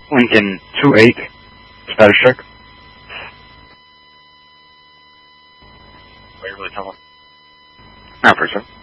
Lincoln 28. Status check. Are you really telling? Not for sure.